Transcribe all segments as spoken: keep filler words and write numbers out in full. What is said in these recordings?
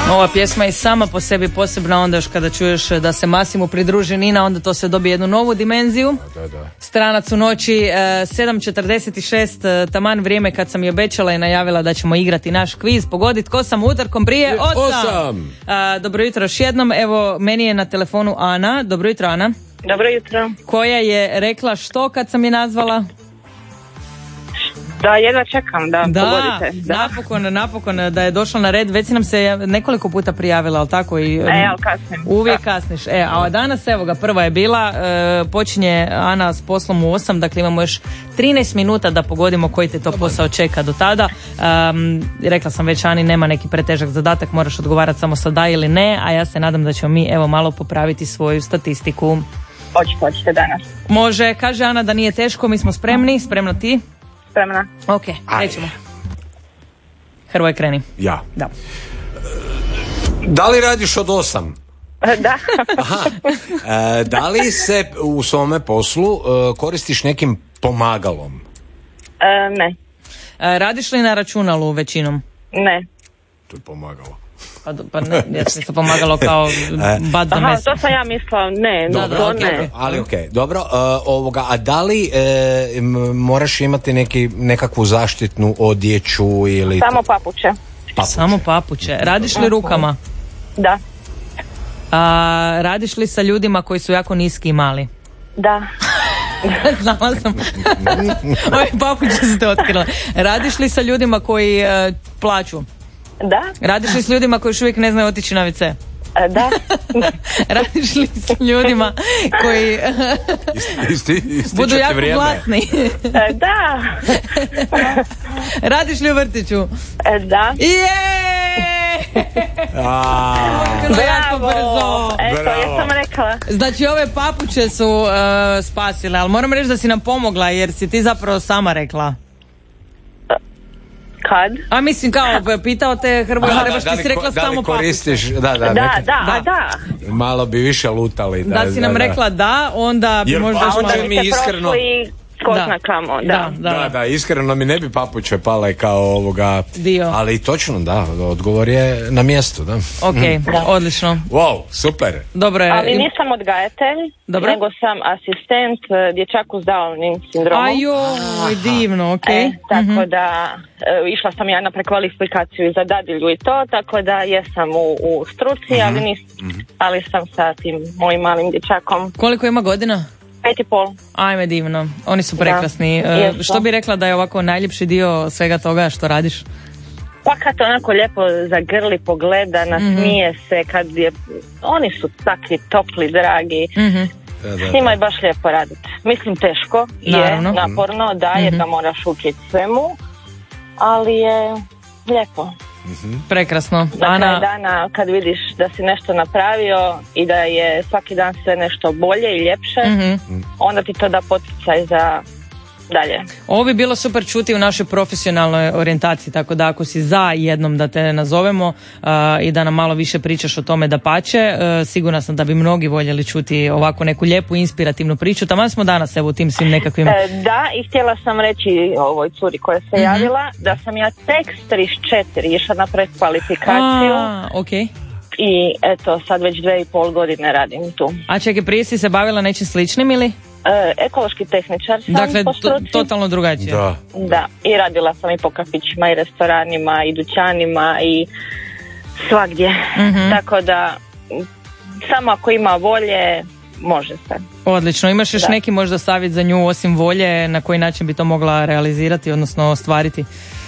Ova pjesma je sama po sebi posebna, onda još kada čuješ da se Masimu pridruži Nina, onda to se dobije jednu novu dimenziju. Da, da. Stranac u noći, sedam četrdeset šest, taman vrijeme kad sam i obećala i najavila da ćemo igrati naš kviz, pogodit tko sam utorkom prije osam. Dobro jutro još jednom, evo meni je na telefonu Ana. Dobro jutro, Ana. Dobro jutro. Koja je rekla što kad sam je nazvala? Da, jedva čekam da, da pogodite. Da, napokon, napokon da je došla na red. Već si nam se nekoliko puta prijavila, ali tako? I, e, ali kasnim. Uvijek da. kasniš. E, a danas, evo ga, prva je bila, e, počinje Ana s poslom u osam, dakle imamo još trinaest minuta da pogodimo koji te to posao čeka do tada. Um, rekla sam već, Ani, nema neki pretežak zadatak, moraš odgovarati samo sa da ili ne, a ja se nadam da ćemo mi, evo, malo popraviti svoju statistiku. Hoćete, hoćete danas. Može, kaže Ana da nije teško, mi smo spremni. Spremna ti? Spremna. Ok, krećemo. Hrvoje, kreni. Ja. Da. Da li radiš od osam? Da. Aha. E, da li se u svome poslu e, koristiš nekim pomagalom? E, ne. E, radiš li na računalu većinom? Ne. To je pomagalo. Pa, pa ne, ja sam se pomagalo kao bad za Aha, meso. to sam ja mislila, ne, Dobro, to okay, ne. ali ok, dobro, uh, ovoga, a da li e, m, moraš imati neki, nekakvu zaštitnu odjeću ili... Samo papuče. papuče. Samo papuče. Radiš li rukama? Da. A, radiš li sa ljudima koji su jako niski i mali? Da. Znala sam. Ove papuče su te otkrila. Radiš li sa ljudima koji uh, plaću? Da. Radiš li s ljudima koji još uvijek ne znaju otići na ve ce? Da. Radiš li s ljudima koji isti, isti, budu jako vrijeme. glasni? Da. Radiš li u vrtiću? Da. Jeee! Bilo jako brzo. Eto, ja sam rekla. Znači ove papuče su uh, spasile, ali moram reći da si nam pomogla jer si ti zapravo sama rekla. Kad? A mislim kao pitao te Hrvoje, trebaš ti si rekla da samo li koristiš, da, da, Da, neka, da, da. malo bi više lutali. Da, Da si nam da, rekla da, onda bi jer možda... baš Onda mi mi ste iskreno- prošli ko Da. zna kamo, Da, da. da, Da, da, iskreno mi ne bi papuče pale kao ovoga Dio. ali točno, da, odgovor je na mjestu, da. Ok, odlično. Wow, super. Dobro je. Ali nisam odgajatelj, Dobro. nego sam asistent eh, dječaku s Downovim sindromom. Ajoj, divno, ok. E, tako da e, išla sam ja na prekvalifikaciju i za dadilju i to, tako da jesam u, u struci, ali, nis, ali sam sa tim mojim malim dječakom. Koliko ima godina? Pet i pol. Ajme, divno. Oni su prekrasni. Da, E, jesu. što bi rekla da je ovako najljepši dio svega toga što radiš? Pa kad to onako lijepo zagrli, pogleda, nasmije se, kad je, oni su takvi topli, dragi. Mhm. Da, da, S njima je baš lijepo raditi. Mislim teško, Naravno. je naporno, da, jer ga moraš učiti svemu, ali je lijepo. Prekrasno. Na kraju Ana, dana kad vidiš da si nešto napravio i da je svaki dan sve nešto bolje i ljepše, mhm. onda ti to da poticaj za dalje. Ovo bi bilo super čuti u našoj profesionalnoj orijentaciji, tako da ako si za jednom da te nazovemo uh, i da nam malo više pričaš o tome da pače, uh, sigurna sam da bi mnogi voljeli čuti ovako neku lijepu inspirativnu priču. Taman smo danas evo u tim svim nekakvim... E, da, i htjela sam reći ovoj curi koja se javila da sam ja tek s trideset četiri išla na prekvalifikaciju A, ok. i eto sad već dve i pol godine radim tu. A čekaj, prije si se bavila nečim sličnim ili? E, ekološki tehničar sam Dakle, po to, struci. totalno drugačije. Da. Da, i radila sam i po kafićima i restoranima i dućanima i svagdje. Tako da samo ako ima volje može se. Odlično. Imaš još Da. neki možda savjet za nju osim volje, na koji način bi to mogla realizirati, odnosno ostvariti?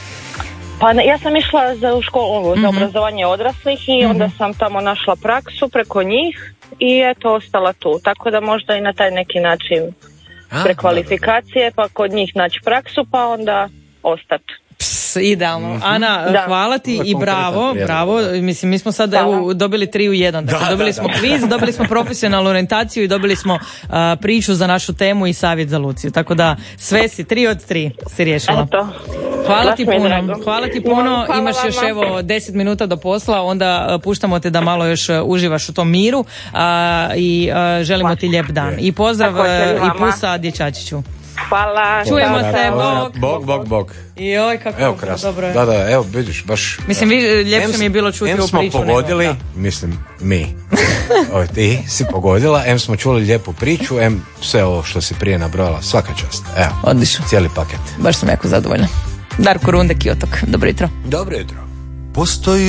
Pa ne, ja sam išla za u školu za obrazovanje odraslih i onda sam tamo našla praksu preko njih i eto ostala tu. Tako da možda i na taj neki način A, prekvalifikacije, pa kod njih naći praksu pa onda ostati. Ps, idealno. Ana, Da. hvala ti Ovo je i konkretan bravo, prijedlog, bravo. da. Mislim, mi smo sad Hvala. evo, dobili tri u jedan. Dakle, Da, dobili da, smo da. kviz, dobili smo profesionalnu orijentaciju i dobili smo uh, priču za našu temu i savjet za Luciju. Tako da sve si, tri od tri si riješila. Eto. Hvala Baš ti mi je puno, drago. hvala ti puno, Hvala imaš još vama. evo deset minuta do posla, onda uh, puštamo te da malo još uh, uživaš u tom miru uh, i uh, želimo ti lijep dan. I pozdrav Također i uh, i vama. pusa dječačiću. Hvala. Čujemo Ćao, se, ćao. bok. Bog, bog, bog. Joj, kako Evo krasno. dobro je. Da, da, evo vidiš, baš... Mislim, vi, ljepše Em mi je bilo čuti em u smo priču. pogodili, nego, mislim, mi. O, ti si pogodila, em smo čuli lijepu priču, em sve ovo što si prije nabrojala, svaka čast. Evo, Odlično. cijeli paket. Baš sam jako zadovoljna. Darko Rundek i Otok. Dobro jutro. Dobro jutro. Postoji